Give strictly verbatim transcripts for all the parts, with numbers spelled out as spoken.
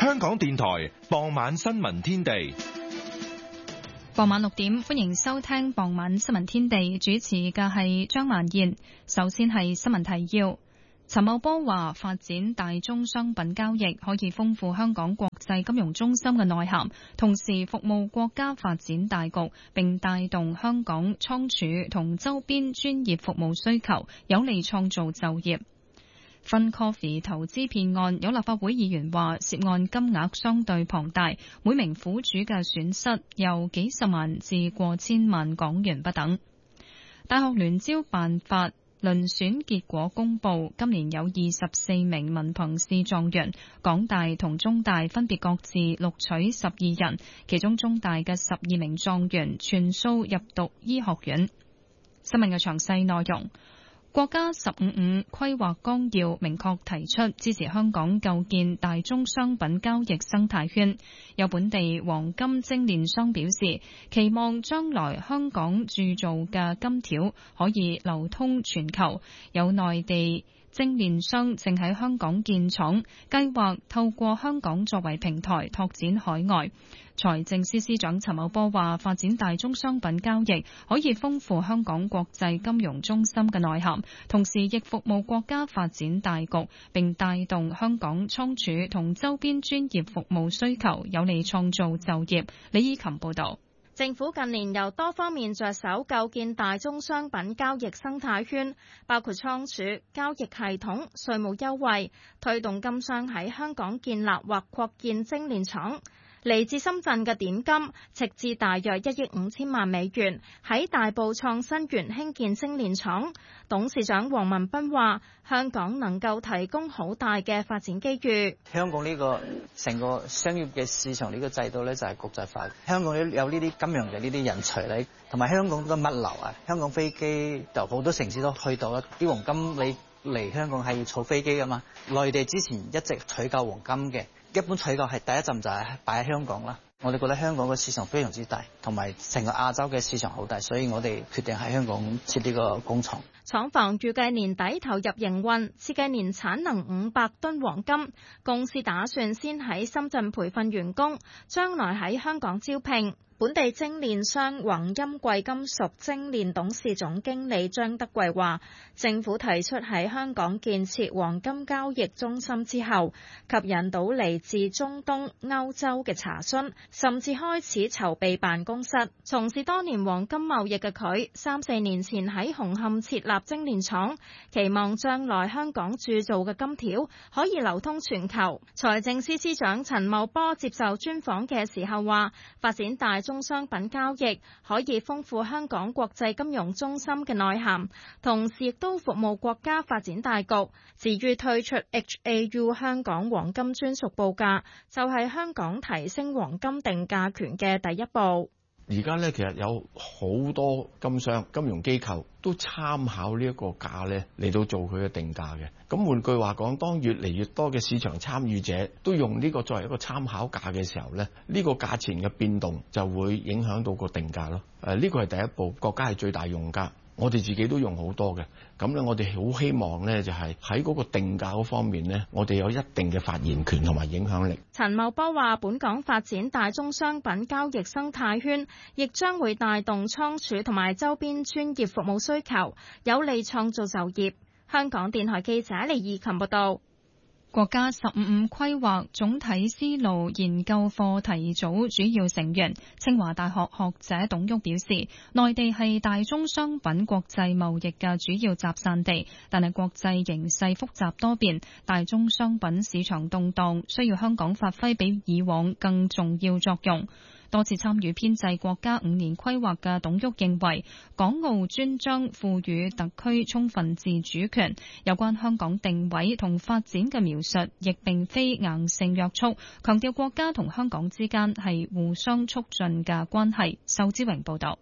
香港電台傍晚新聞天地。 傍晚六點，歡迎收聽傍晚新聞天地，主持嘅係張曼燕。首先係新聞提要。陳茂波話，發展大宗商品交易可以豐富香港國際金融中心嘅內涵，同時服務國家發展大局，並帶動香港倉儲同周邊專業服務需求，有利創造就業。FinCoffee 投資騙案，有立法會議員話涉案金額相對龐大，每名苦主嘅損失由幾十萬至過千萬港元不等。大學聯招辦法遴選結果公佈，今年有二十四名文憑試狀元，港大同中大分別各自錄取十二人，其中中大嘅十二名狀元全數入讀醫學院。新聞嘅詳細內容。國家十五五規劃綱要明確提出支持香港構建大宗商品交易生態圈。有本地黃金精煉商表示，期望將來香港鑄造嘅金條可以流通全球。有內地精煉商正喺香港建廠，計劃透過香港作為平台拓展海外。財政司司長陳茂波話，發展大宗商品交易可以豐富香港國際金融中心嘅內涵，同時亦服務國家發展大局，並帶動香港倉儲同周邊專業服務需求，有利創造就業。李依琴報道。 政府近年由多方面着手構建大宗商品交易生態圈，包括倉儲、交易系統、稅務優惠，推動金商喺香港建立或擴建精煉廠。嚟自深圳嘅點金斥資大約一億五千萬美元喺大埔創新園興建精煉廠。董事長黃文斌話：香港能夠提供好大嘅發展機遇。 香港呢個成個商業嘅市場呢個制度咧就係國際化。香港有呢啲金融嘅呢啲人才咧，同埋香港嘅物流啊，香港飛機就好多城市都去到啦。啲黃金你嚟香港係要坐飛機噶嘛？內地之前一直採購黃金嘅。一般採購係第一站就係擺喺香港啦，我哋覺得香港嘅市場非常之大，同埋成個亞洲嘅市場好大，所以我哋決定喺香港設呢個工廠。 廠房預計年底投入營運，設計年產能五百噸黃金。公司打算先喺深圳培訓員工，將來喺香港招聘。本地精煉商宏鑫貴金屬精煉董事總經理張德貴話，政府提出喺香港建設黃金交易中心之後，吸引到嚟自中東、歐洲嘅查詢，甚至開始籌備辦公室。從事多年黃金貿易嘅佢，三四年前喺紅磡設立精煉廠，期望將來香港鑄造嘅金條可以流通全球。財政司司長陳茂波接受專訪嘅時候話，發展大中商品交易可以豐富香港國際金融中心嘅內涵，同時亦都服務國家發展大局。至於推出 H A U 香港黃金專屬報價，就係香港提升黃金定價權嘅第一步。 而家咧，其實有好多金商、金融機構都參考呢一個價咧嚟到做佢嘅定價嘅。咁換句話講，當越嚟越多嘅市場參與者都用呢個作為一個參考價嘅時候咧，呢個價錢嘅變動就會影響到個定價咯。誒，呢個係第一步，國家係最大用家。我哋自己都用好多嘅，咁咧我哋好希望咧就係喺嗰個定價嗰方面咧，我哋有一定嘅發言權同埋影響力。 陳茂波話：本港發展大宗商品交易生態圈，亦將會帶動倉儲同埋周邊專業服務需求，有利創造就業。香港電台記者李義琴報道。 國家十五五規劃總體思路研究課題組主要成員清華大學學者董旭表示，內地係大宗商品國際貿易嘅主要集散地，但係國際形勢複雜多變，大宗商品市場動盪，需要香港發揮比以往更重要作用。多次參與編製國家五年規劃嘅董旭認為，港澳專章賦予特區充分自主權，有關香港定位同發展嘅描述亦並非硬性約束，強調國家同香港之間係互相促進嘅關係。仇志榮報道。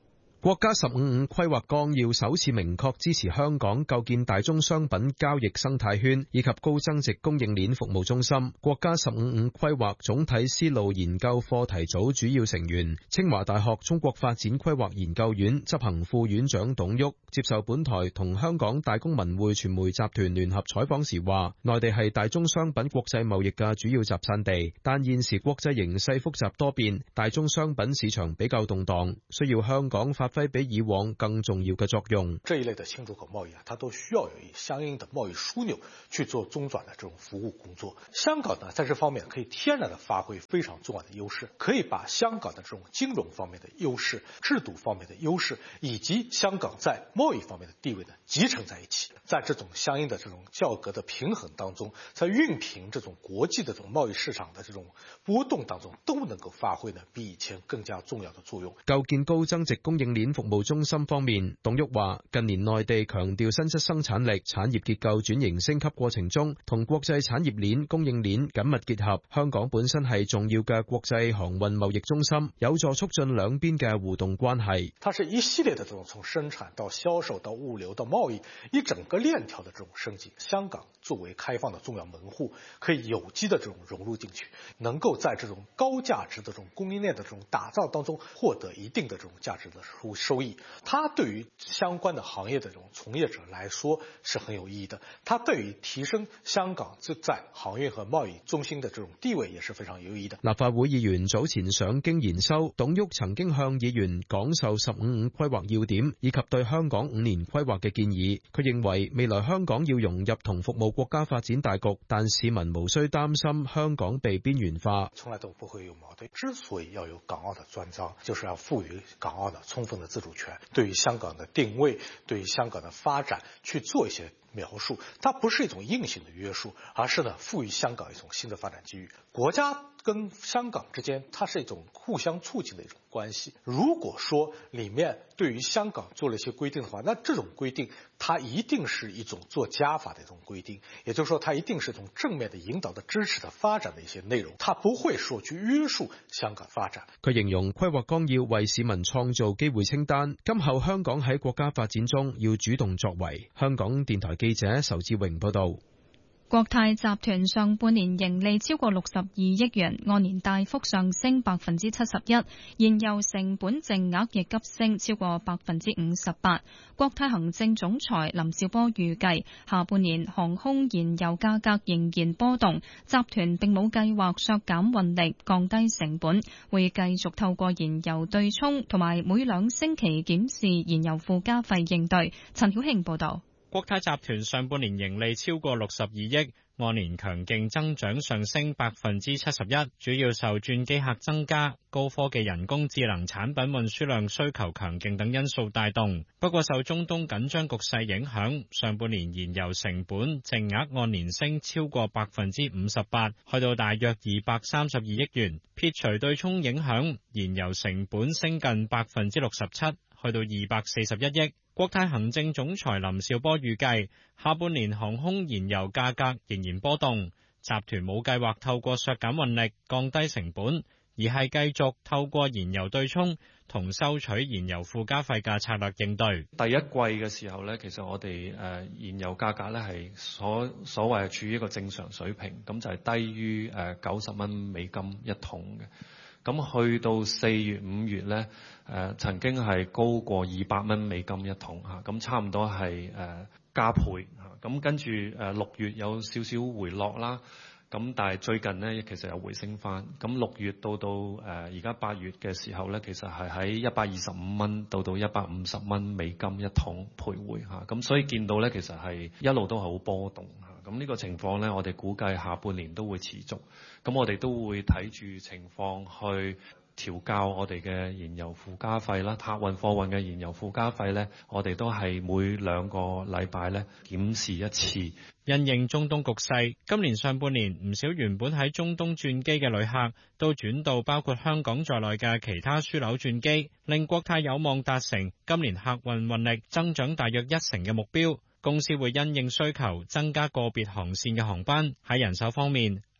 國家十五五規劃綱要首次明確支持香港構建大宗商品交易生態圈以及高增值供應鏈服務中心。國家十五五規劃總體思路研究課題組主要成員、清華大學中國發展規劃研究院執行副院長董煜接受本台同香港大公文匯傳媒集團聯合採訪時話，內地係大宗商品國際貿易嘅主要集散地，但現時國際形勢複雜多變，大宗商品市場比較動盪，需要香港發揮比以往更重要嘅作用。 這一類的輕出口貿易啊，它都需要有相應的貿易樞紐去做中轉的這種服務工作。香港呢，在這方面可以天然的發揮非常重要的優勢，可以把香港的這種金融方面的優勢、制度方面的優勢，以及香港在貿易方面的地位呢，集成在一起。在這種相應的這種價格的平衡當中，在熨平這種國際的這種貿易市場的這種波動當中，都能夠發揮呢比以前更加重要的作用。 構建高增值供應鏈服務中心方面，董煜話：近年內地強調新質生產力，產業結構轉型升級過程中，同國際產業鏈、供應鏈緊密結合。香港本身係重要嘅國際航運貿易中心，有助促進兩邊嘅互動關係。 它是一系列的這種從生產到銷售到物流到貿易一整個鏈條的這種升級。香港作為開放的重要門戶，可以有機的這種融入進去，能夠在這種高價值的這種供應鏈的這種打造當中獲得一定的這種價值的收收益。它對於相關的行業的這種從業者來說是很有意義的，它對於提升香港就在航運和貿易中心的這種地位也是非常有意義的。 立法會議員早前上京研修，董煜曾經向議員講授十五五規劃要點以及對香港五年規劃嘅建議。佢認為未來香港要融入同服務國家發展大局，但市民無需擔心香港被邊緣化。 從來都不會有矛盾。之所以要有港澳的專章，就是要賦予港澳的充分的自主權，對於香港的定位，對於香港的發展去做一些描述。它不是一種硬性的約束，而是呢賦予香港一種新的發展機遇。國家跟香港之間，它是一種互相促進的一種關係。如果說裡面對於香港做了一些規定的話，那這種規定它一定是一種做加法的一種規定，也就是說它一定是一種正面的引導的支持的發展的一些內容，它不會說去約束香港發展。 佢形容規劃綱要為市民創造機會清單，今後香港喺國家發展中要主動作為。香港電台記者仇志榮報道。 國泰集團上半年盈利超過六十二億元，按年大幅上升百分之七十一，燃油成本淨額亦急升超過百分之五十八。國泰行政總裁林紹波預計，下半年航空燃油價格仍然波動，集團並冇計劃削減運力，降低成本，會繼續透過燃油對沖同埋每兩星期檢視燃油附加費應對。陳曉慶報道。 國泰集團上半年盈利超過六十二億，按年強勁增長上升百分之七十一，主要受轉機客增加、高科技人工智能產品運輸量需求強勁等因素帶動。不過受中東緊張局勢影響，上半年燃油成本淨額按年升超過百分之五十八，去到大約二百三十二億元。撇除對沖影響，燃油成本升近百分之六十七，去到二百四十一億。國泰行政總裁林紹波預計，下半年航空燃油價格仍然波動，集團冇計劃透過削減運力降低成本，而係繼續透過燃油對沖同收取燃油附加費嘅策略應對。 第一季嘅時候呢，其實我哋誒燃油價格呢係所所謂處於一個正常水平，咁就係低於誒九十蚊美金一桶嘅。咁去到四月、五月呢，誒、呃、曾經係高過二百蚊美金一桶嚇，咁差唔多係誒、呃、加倍嚇。咁跟住誒六月有少少回落啦，咁但係最近呢，其實又回升翻。咁六月到到誒而家八月嘅時候呢，其實係喺一百二十五蚊到到一百五十蚊美金一桶徘徊嚇。咁所以見到呢，其實係一路都係好波動嚇。咁呢個情況呢，我哋估計下半年都會持續。咁我哋都會睇住情況去調校我哋嘅燃油附加費啦，客運貨運嘅燃油附加費呢，我哋都係每兩個禮拜呢檢視一次。 因應中東局勢，今年上半年唔少原本喺中東轉機嘅旅客都轉到包括香港在內嘅其他樞紐轉機，令國泰有望達成今年客運運力增長大約一成嘅目標。公司會因應需求增加個別航線嘅航班。喺人手方面，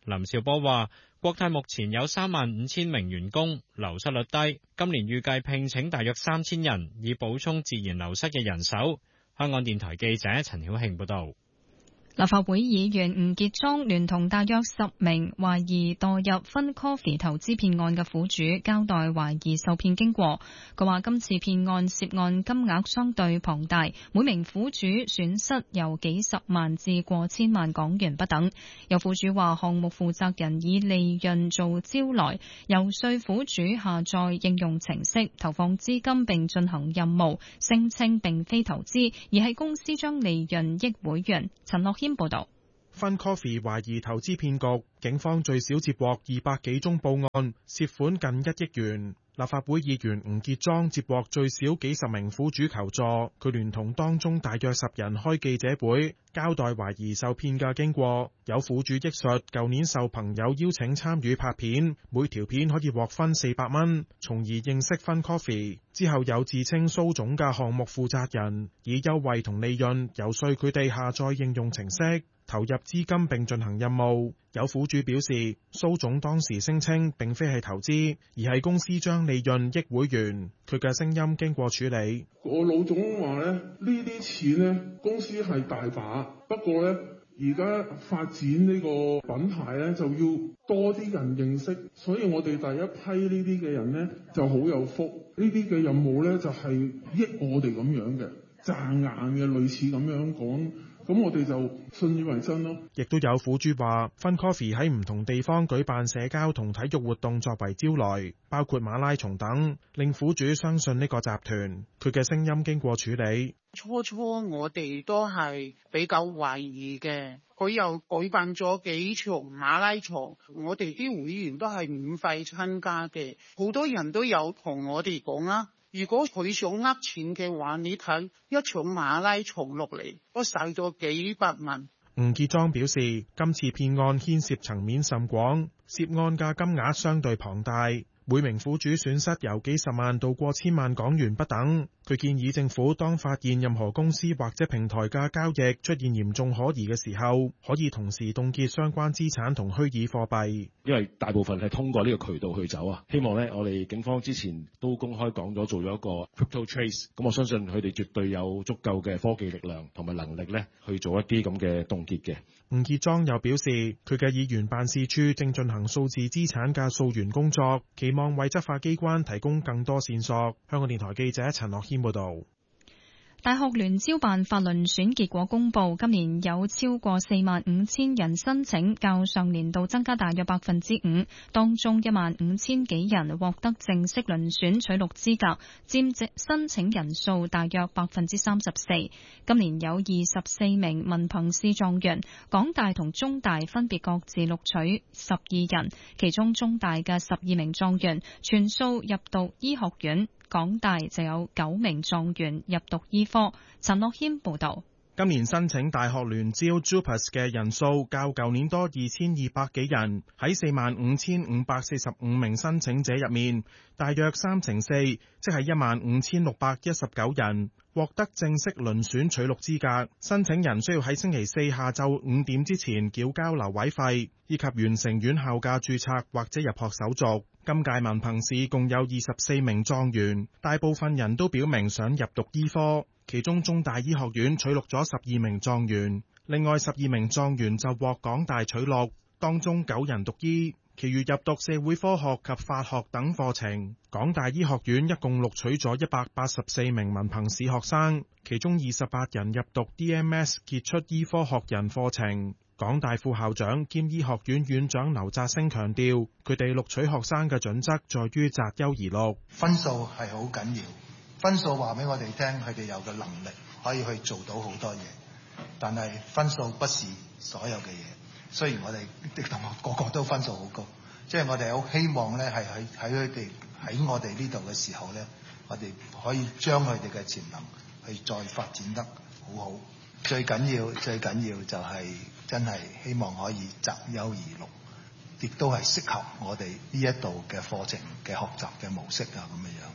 林紹波話：國泰目前有三萬五千名員工，流失率低，今年預計聘請大約三千人，以補充自然流失嘅人手。香港電台記者陳曉慶報道。 立法會議員吳傑莊聯同大約十名懷疑墮入 FundCoffee 投資騙案嘅苦主交代懷疑受騙經過。佢話今次騙案涉案金額相對龐大，每名苦主損失由幾十萬至過千萬港元不等。有苦主話項目負責人以利潤做招來，遊說苦主下載應用程式，投放資金並進行任務，聲稱並非投資，而係公司將利潤益會員。陳樂謙報道。 FundCoffee 懷疑投資騙局，警方最少接獲二百幾宗報案，涉款近一億元。立法會議員吳傑莊接獲最少幾十名苦主求助，佢聯同當中大約十人開記者會，交代懷疑受騙嘅經過。有苦主憶述，舊年受朋友邀請參與拍片，每條片可以獲分四百蚊，從而認識 FundCoffee。之後有自稱蘇總嘅項目負責人，以優惠同利潤遊說佢哋下載應用程式，投入資金並進行任務。有苦主表示，蘇總當時聲稱並非係投資，而係公司將利潤益會員。佢嘅聲音經過處理。 我老總話咧，呢啲錢呢，公司係大把，不過呢，而家發展呢個品牌呢，就要多啲人認識，所以我哋第一批呢啲嘅人呢，就好有福。呢啲嘅任務呢，就係益我哋咁樣嘅，賺硬嘅，類似咁樣講。咁我哋就信以為真咯。 亦都有苦主話 FundCoffee 喺唔同地方舉辦社交同體育活動作為招來，包括馬拉松等，令苦主相信呢個集團。佢嘅聲音經過處理。 初初我哋都係比較懷疑嘅，佢又舉辦咗幾場馬拉松，我哋啲會員都係免費參加嘅，好多人都有同我哋講啊。如果佢想呃錢嘅話，你睇一場馬拉松落嚟都使咗幾百萬。 吳傑莊表示，今次騙案牽涉層面甚廣，涉案嘅金額相對龐大，每名苦主損失由幾十萬到過千萬港元不等。佢建議政府當發現任何公司或者平台嘅交易出現嚴重可疑嘅時候，可以同時凍結相關資產同虛擬貨幣。 因為大部分係通過呢個渠道去走啊。希望呢，我哋警方之前都公開講咗做咗一個 crypto trace，咁我相信佢哋絕對有足夠嘅科技力量同埋能力呢去做一啲咁嘅凍結嘅。 吳傑莊又表示，佢嘅議員辦事處正進行數字資產嘅溯源工作，期望為執法機關提供更多線索。香港電台記者陳樂謙報道。 大學聯招辦法遴選結果公布，今年有超過四萬五千人申請，較上年度增加大約百分之五。當中一萬五千幾人獲得正式遴選取錄資格，佔申請人數大約百分之三十四。今年有二十四名文憑試狀元，港大同中大分別各自錄取十二人，其中中大嘅十二名狀元全數入讀醫學院。港大就有九名狀元入讀醫科。陳樂謙報道。 今年申請大學聯招 JUPAS 嘅人數較舊年多二千二百幾人，喺四萬五千五百四十五名申請者入面，大約三成四，即係一萬五千六百一十九人獲得正式遴選取錄資格。申請人需要喺星期四下晝五點之前繳交留位費，以及完成院校嘅註冊或者入學手續。今屆文憑試共有二十四名狀元，大部分人都表明想入讀醫科，其中中大醫學院取錄咗十二名狀元，另外十二名狀元就獲港大取錄，當中九人讀醫，其餘入讀社會科學及法學等課程。港大醫學院一共錄取咗一百八十四名文憑試學生，其中二十八人入讀 D M S 傑出醫科學人課程。港大副校長兼醫學院院長劉澤星強調，佢哋錄取學生嘅準則在於擇優而錄， 分數係好緊要，分數話俾我哋聽，佢哋有嘅能力可以去做到好多嘢，但係分數不是所有嘅嘢。雖然我哋啲同學個個都分數好高，即係我哋好希望咧，係喺喺佢哋喺我哋呢度嘅時候咧，我哋可以將佢哋嘅潛能去再發展得好好。最緊要最緊要就係真係希望可以擇優而錄，亦都係適合我哋呢一度嘅課程嘅學習嘅模式啊咁樣樣。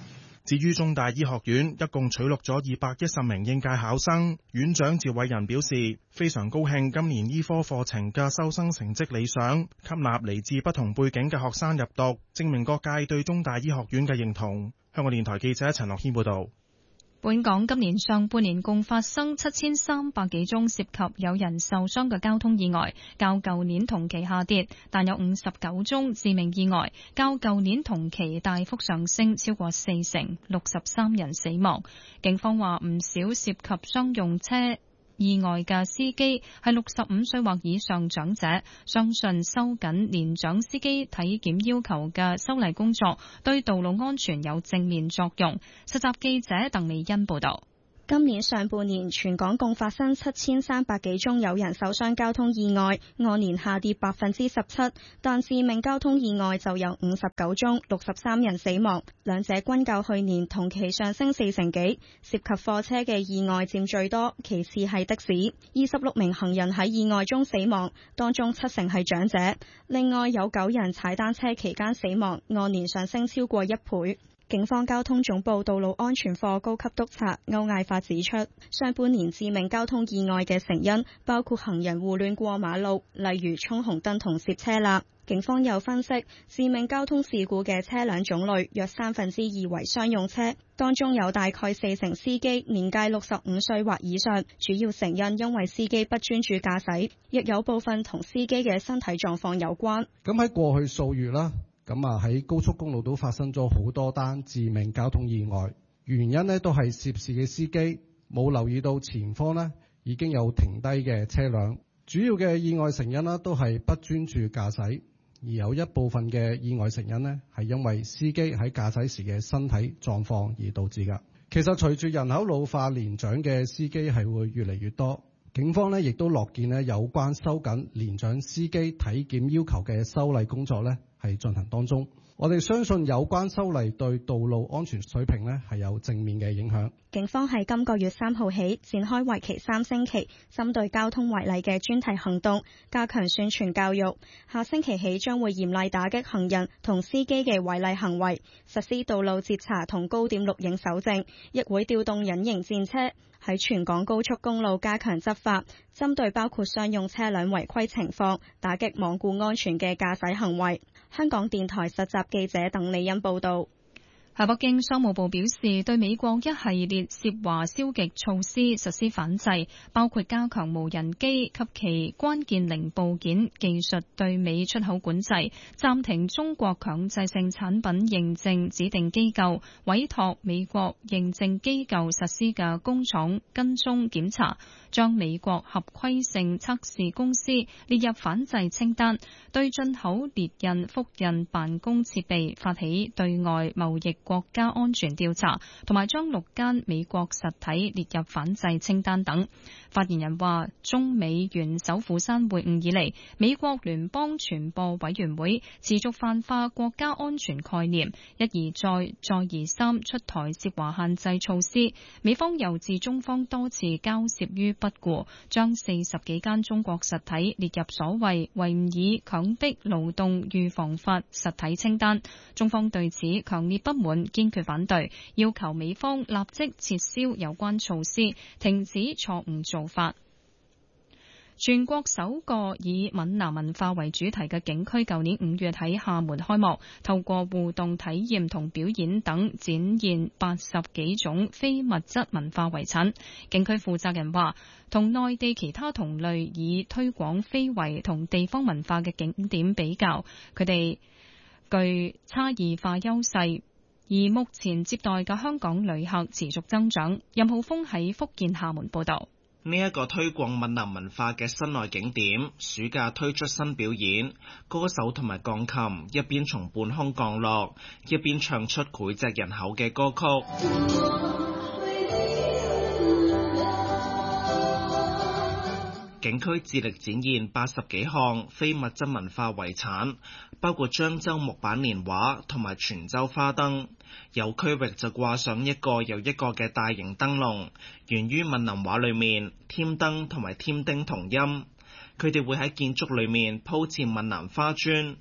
至於中大醫學院，一共取錄咗二百一十名應屆考生。院長趙偉仁表示，非常高興今年醫科課程嘅收生成績理想，吸納嚟自不同背景嘅學生入讀，證明各界對中大醫學院嘅認同。香港電台記者陳樂軒報導。 本港今年上半年共發生七千三百幾宗涉及有人受傷嘅交通意外，較舊年同期下跌，但有五十九宗致命意外，較舊年同期大幅上升超過四成，六十三人死亡。警方話唔少涉及商用車意外嘅司機係六十五歲或以上長者，相信收緊年長司機體檢要求嘅修例工作對道路安全有正面作用。實習記者鄧利欣報道。 今年上半年全港共發生七千三百幾宗有人受傷交通意外，按年下跌百分之十七，但致命交通意外就有五十九宗，六十三人死亡，兩者均較去年同期上升四成幾。涉及貨車嘅意外佔最多，其次係的士，二十六名行人喺意外中死亡，當中七成係長者。另外有九人踩單車期間死亡，按年上升超過一倍。警方交通總部道路安全課高級督察歐艾發指出，上半年致命交通意外嘅成因包括行人胡亂過馬路，例如衝紅燈同攝車罅。警方又分析，致命交通事故嘅車輛種類約三分之二為商用車，當中有大概四成司機年屆六十五歲或以上，主要成因因為司機不專注駕駛，亦有部分同司機嘅身體狀況有關。 咁喺過去數月啦。咁啊喺高速公路都發生咗好多單致命交通意外，原因呢都係涉事嘅司機冇留意到前方呢已經有停低嘅車輛，主要嘅意外成因呢都係不專注駕駛，而有一部分嘅意外成因呢係因為司機喺駕駛時嘅身體狀況而導致㗎。其實隨住人口老化，年長嘅司機係會越嚟越多，警方呢亦都樂見呢有關收緊年長司機體檢要求嘅修例工作呢係進行當中，我哋相信有關修例對道路安全水平呢係有正面嘅影響。 警方喺今個月三號起展開為期三星期，針對交通違例嘅專題行動，加強宣傳教育。下星期起將會嚴厲打擊行人同司機嘅違例行為，實施道路截查同高點錄影搜證，亦會調動隱形戰車喺全港高速公路加強執法，針對包括商用車輛違規情況，打擊罔顧安全嘅駕駛行為。香港電台實習記者鄧利欣報道。 喺北京，商務部表示對美國一系列涉華消極措施實施反制，包括加強無人機及其關鍵零部件技術對美出口管制，暫停中國強制性產品認證指定機構委託美國認證機構實施嘅工廠跟蹤檢查，將美國合規性測試公司列入反制清單，對進口列印、複印辦公設備發起對外貿易國家安全調查，同埋將六間美國實體列入反制清單等。發言人話，中美元首釜山會晤以嚟，美國聯邦傳播委員會持續泛化國家安全概念，一而再、再而三出台涉華限制措施。美方又自中方多次交涉於不顧，將四十幾間中國實體列入所謂維吾爾強迫勞動預防法實體清單。中方對此強烈不滿，堅決反對，要求美方立即撤銷有關措施，停止錯誤做法。全國首個以閩南文化為主題嘅景區，舊年五月喺廈門開幕，透過互動體驗同表演等，展現八十幾種非物質文化遺產。景區負責人話，同內地其他同類以推廣非遺同地方文化嘅景點比較，佢哋具差異化優勢。而目前接待嘅香港旅客持續增長。任浩峰喺福建廈門報道。 呢一個推廣閩南文化嘅室內景點，暑假推出新表演，歌手同埋鋼琴一邊從半空降落，一邊唱出膾炙人口嘅歌曲。景區致力展現八十幾項非物質文化遺產，包括漳州木板年畫同埋泉州花燈。有區域就掛上一個又一個嘅大型燈籠，源於閩南話裏面添燈同埋添丁同音。佢哋會喺建築裏面鋪設閩南花磚。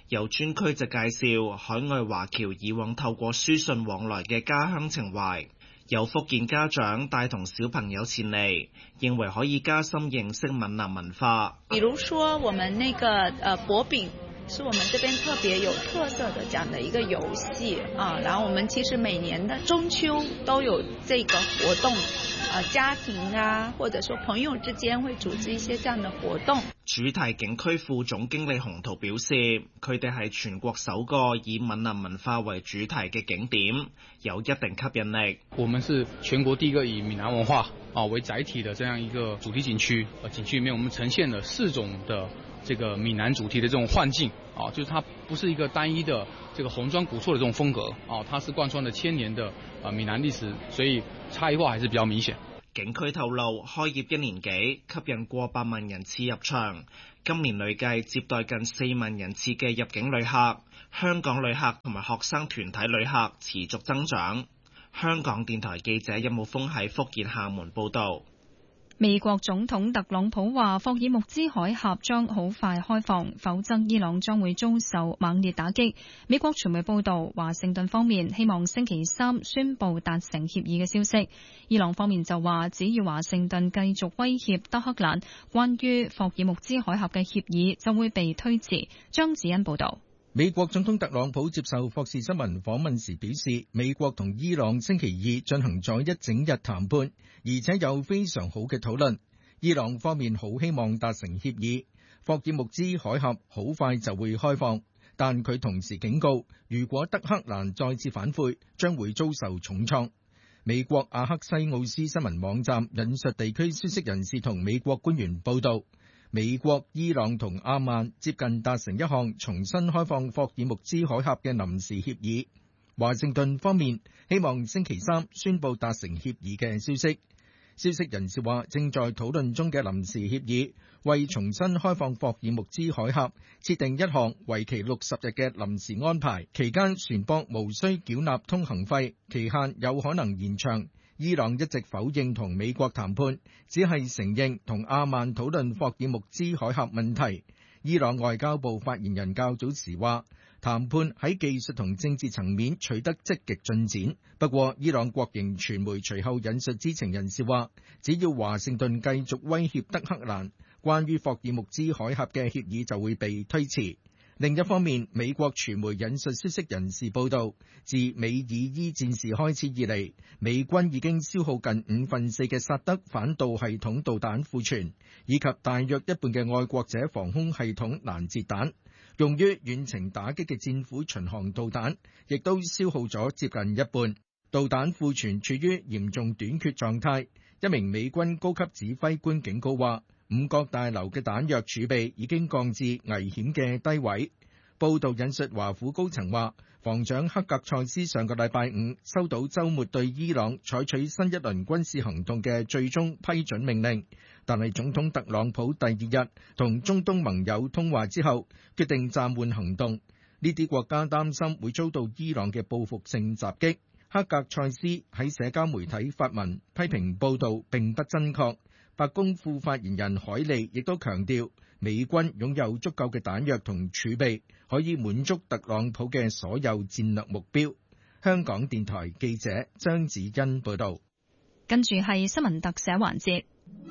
有專區就介紹海外華僑以往透過書信往來嘅家鄉情懷，有福建家長帶同小朋友前嚟，認為可以加深認識閩南文化。 比如說我們那個呃薄餅是我們這邊特別有特色的這樣的一個遊戲啊，然後我們其實每年的中秋都有這個活動，啊家庭啊或者說朋友之間會組織一些這樣的活動。 主題景區副總經理洪濤表示，佢哋係全國首個以閩南文化為主題嘅景點，有一定吸引力。 我們是全國第一個以閩南文化啊為載體的這樣一個主題景區，呃景區裡面我們呈現了四種的這個閩南主題的這種幻境啊，就是它不是一個單一的這個紅磚古厝的這種風格啊，它是貫穿了千年的啊閩南歷史，所以差異化還是比較明顯。 景區透露，開業一年幾，吸引過百萬人次入場，今年累計接待近四萬人次嘅入境旅客，香港旅客同埋學生團體旅客持續增長。香港電台記者任慕峰喺福建廈門報導。 美國總統特朗普話，霍爾木茲海峽將好快開放，否則伊朗將會遭受猛烈打擊。美國傳媒報道，華盛頓方面希望星期三宣布達成協議嘅消息。伊朗方面就話，只要華盛頓繼續威脅德黑蘭，關於霍爾木茲海峽嘅協議就會被推遲。張子欣報道。 美國總統特朗普接受霍士新聞訪問時表示，美國同伊朗星期二進行咗一整日談判，而且有非常好嘅討論。伊朗方面好希望達成協議，霍爾木茲海峽好快就會開放，但佢同時警告，如果德黑蘭再次反悔，將會遭受重創。美國阿克西奧斯新聞網站引述地區消息人士同美國官員報道，美國、伊朗同阿曼接近達成一項重新開放霍爾木茲海峽嘅臨時協議。華盛頓方面希望星期三宣布達成協議嘅消息。消息人士話，正在討論中嘅臨時協議為重新開放霍爾木茲海峽設定一項為期六十日嘅臨時安排，期間船舶無需繳納通行費，期限有可能延長。伊朗一直否認同美國談判，只係承認同阿曼討論霍爾木茲海峽問題。伊朗外交部發言人較早時話，談判喺技術同政治層面取得積極進展。不過，伊朗國營傳媒隨後引述知情人士話，只要華盛頓繼續威脅德黑蘭，關於霍爾木茲海峽嘅協議就會被推遲。另一方面，美國傳媒引述消息人士報道，自美以伊戰事開始以嚟，美軍已經消耗近五分四嘅薩德反導系統導彈庫存，以及大約一半嘅愛國者防空系統攔截彈。用於遠程打擊嘅戰斧巡航導彈，亦都消耗咗接近一半。導彈庫存處於嚴重短缺狀態。一名美軍高級指揮官警告話，五角大樓嘅彈藥儲備已經降至危險嘅低位。報道引述華府高層話，防長克格塞斯上個禮拜五收到週末對伊朗採取新一輪軍事行動嘅最終批准命令，但係總統特朗普第二日同中東盟友通話之後，決定暫緩行動。呢啲國家擔心會遭到伊朗嘅報復性襲擊。克格塞斯喺社交媒體發文批評報道並不真確。白宮副發言人海利亦都強調，美軍擁有足夠嘅彈藥同儲備，可以滿足特朗普嘅所有戰略目標。香港電台記者張子欣報道。 跟住係新聞特寫環節。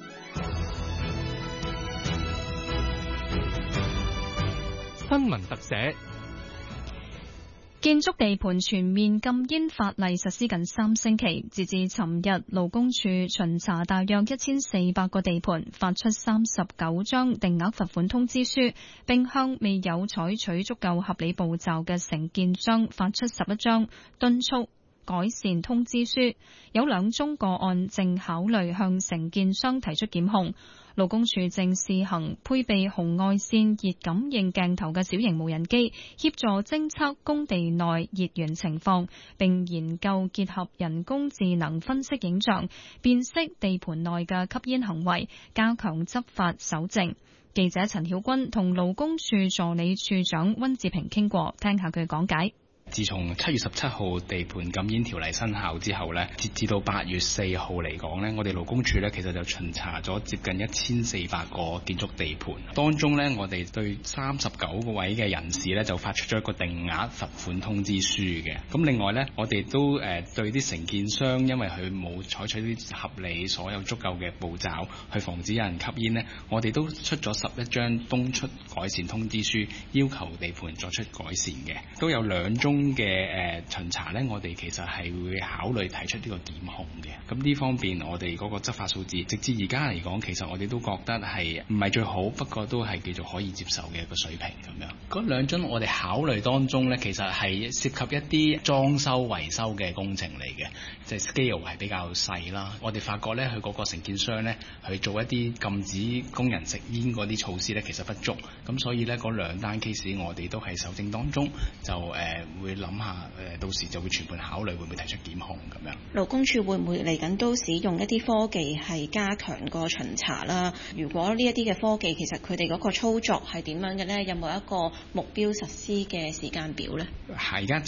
新聞特寫。 建築地盤全面禁煙法例實施近三星期，截至尋日，勞工處巡查大約一千四百個地盤，發出三十九張定額罰款通知書，並向未有採取足夠合理步驟嘅承建商發出十一張敦促改善通知書。有兩宗個案正考慮向承建商提出檢控。勞工處正試行配備紅外線熱感應鏡頭嘅小型無人機，協助偵測工地內熱源情況，並研究結合人工智能分析影像，辨識地盤內嘅吸煙行為，加強執法搜證。記者陳曉君同勞工處助理處長溫志平傾過，聽下佢講解。 自從七月十七號地盤禁煙條例生效之後呢，截至到八月四號嚟講呢，我哋勞工處呢其實就巡查咗接近一千四百個建築地盤，當中呢，我哋對三十九個位嘅人士呢就發出咗一個定額罰款通知書嘅。咁另外呢，我哋都誒對啲承建商，因為佢冇採取啲合理、所有足夠嘅步驟去防止有人吸煙呢，我哋都出咗十一張東出改善通知書，要求地盤作出改善嘅。都有兩宗嘅誒巡查呢，我哋其實係會考慮提出呢個檢控嘅。咁呢方面我哋嗰個執法數字，直至而家嚟講，其實我哋都覺得係唔係最好，不過都係叫做可以接受嘅一個水平咁樣。嗰兩宗我哋考慮當中呢，其實係涉及一啲裝修維修嘅工程嚟嘅，即係 scale 係比較細啦。我哋發覺呢，佢嗰個承建商呢，去做一啲禁止工人食煙嗰啲措施呢，其實不足。咁所以呢，嗰兩單 case 我哋都係搜證當中，就誒、呃、會諗下誒，到時就會全盤考慮會唔會提出檢控咁樣。 勞工處會唔會嚟緊都使用一啲科技係加強個巡查啦？如果呢一啲嘅科技其實佢哋嗰個操作係點樣嘅呢？有冇一個目標實施嘅時間表呢？ 係而家